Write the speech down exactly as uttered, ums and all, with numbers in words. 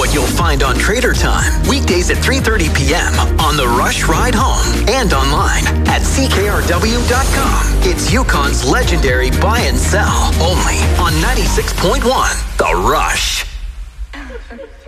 what you'll find on Trader Time. Weekdays at three thirty p.m. on the Rush Ride Home and online at C K R W dot com. It's Yukon's legendary buy and sell only on ninety-six point one The Rush.